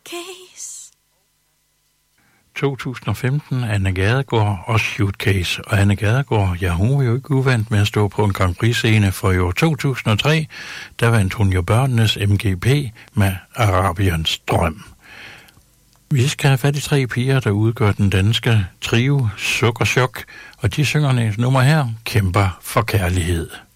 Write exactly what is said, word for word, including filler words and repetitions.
Suitcase. to tusind og femten, Anne Gadegaard og Suitcase. Og Anne Gadegaard, ja, hun var jo ikke uvant med at stå på en Grand Prix-scene, for i år to tusind og tre, der vandt hun jo børnenes M G P med Arabiens Drøm. Vi skal have fat i tre piger, der udgør den danske trio Sukkerchok, og de synger et nummer her, Kæmper for kærlighed.